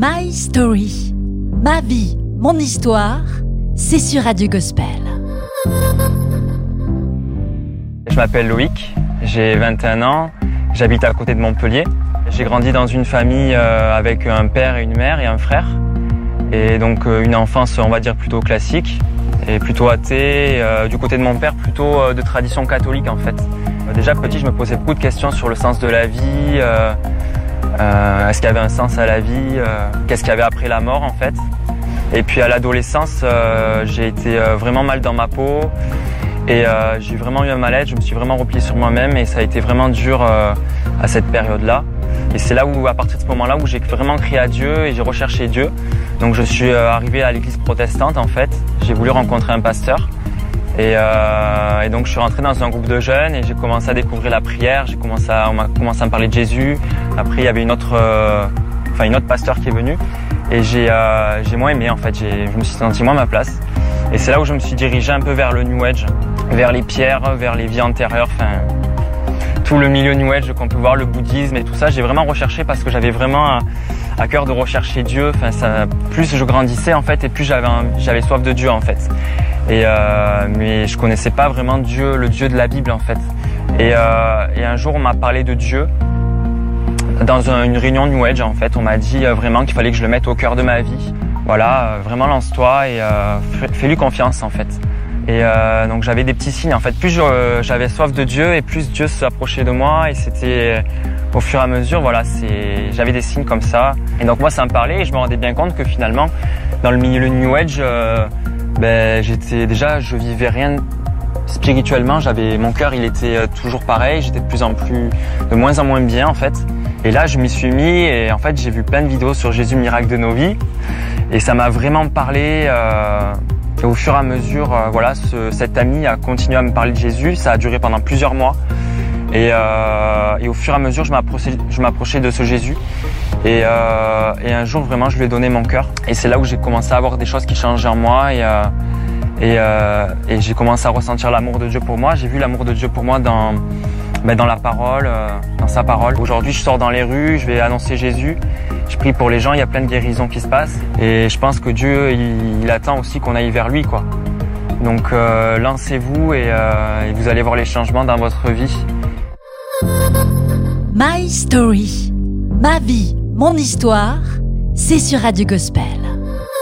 My Story, ma vie, mon histoire, c'est sur Radio Gospel. Je m'appelle Loïc, j'ai 21 ans, j'habite à côté de Montpellier. J'ai grandi dans une famille avec un père et une mère et un frère. Et donc une enfance, on va dire, plutôt classique et plutôt athée. Du côté de mon père, plutôt de tradition catholique en fait. Déjà petit, je me posais beaucoup de questions sur le sens de la vie. Est-ce qu'il y avait un sens à la vie? Qu'est-ce qu'il y avait après la mort en fait? Et puis à l'adolescence, j'ai été vraiment mal dans ma peau. Et j'ai vraiment eu un mal-être, je me suis vraiment replié sur moi-même et ça a été vraiment dur à cette période-là. Et c'est là où, à partir de ce moment-là, où j'ai vraiment crié à Dieu et j'ai recherché Dieu. Donc je suis arrivé à l'église protestante en fait. J'ai voulu rencontrer un pasteur. Et donc je suis rentré dans un groupe de jeunes et j'ai commencé à découvrir la prière. On m'a commencé à me parler de Jésus. Après il y avait une autre pasteur qui est venue. Et j'ai moins aimé en fait. Je me suis senti moins à ma place. Et c'est là où je me suis dirigé un peu vers le New Age, vers les pierres, vers les vies antérieures, tout le milieu New Age qu'on peut voir, le bouddhisme et tout ça. J'ai vraiment recherché parce que j'avais vraiment à cœur de rechercher Dieu. Plus je grandissais en fait et plus j'avais soif de Dieu en fait. Mais je connaissais pas vraiment Dieu, le Dieu de la Bible en fait. Et un jour on m'a parlé de Dieu dans une réunion New Age en fait. On m'a dit vraiment qu'il fallait que je le mette au cœur de ma vie. Voilà, vraiment lance-toi et fais-lui confiance en fait. Et donc j'avais des petits signes en fait. Plus j'avais soif de Dieu et plus Dieu s'approchait de moi et c'était au fur et à mesure, voilà, j'avais des signes comme ça. Et donc moi ça me parlait et je me rendais bien compte que finalement dans le milieu New Age, je vivais rien spirituellement. Mon cœur il était toujours pareil. J'étais de moins en moins bien en fait. Et là je m'y suis mis et en fait j'ai vu plein de vidéos sur Jésus miracle de nos vies. Et ça m'a vraiment parlé. Et au fur et à mesure, cet ami a continué à me parler de Jésus. Ça a duré pendant plusieurs mois. Et au fur et à mesure, je m'approchais de ce Jésus. Et un jour, vraiment, je lui ai donné mon cœur. Et c'est là où j'ai commencé à avoir des choses qui changeaient en moi. Et j'ai commencé à ressentir l'amour de Dieu pour moi. J'ai vu l'amour de Dieu pour moi dans la parole, dans sa parole. Aujourd'hui, je sors dans les rues, je vais annoncer Jésus. Je prie pour les gens, il y a plein de guérisons qui se passent. Et je pense que Dieu, il attend aussi qu'on aille vers lui, quoi. Donc, lancez-vous et vous allez voir les changements dans votre vie. My Story, ma vie, mon histoire, c'est sur Radio Gospel.